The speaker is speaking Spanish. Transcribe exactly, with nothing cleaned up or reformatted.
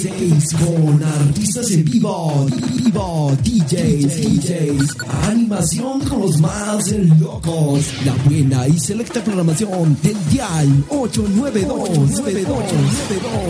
Seis con artistas en vivo, vivo, D Js, D Js, animación con los más locos, la buena y selecta programación del Dial ocho nueve dos, nueve dos, nueve dos.